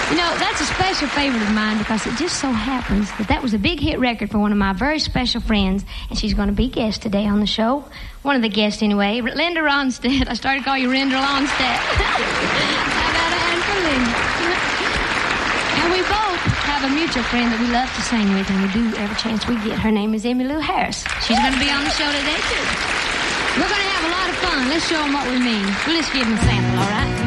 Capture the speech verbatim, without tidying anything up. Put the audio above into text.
You know, that's a special favorite of mine because it just so happens that that was a big hit record for one of my very special friends, and she's going to be a guest today on the show. One of the guests, anyway. Linda Ronstadt. I started to call you Linda Ronstadt. How about a hand for Linda? And we both have a mutual friend that we love to sing with, and we do every chance we get. Her name is Emmylou Harris. She's going to be on the show today, too. We're going to have a lot of fun. Let's show them what we mean. Well, let's give them a sample, all right?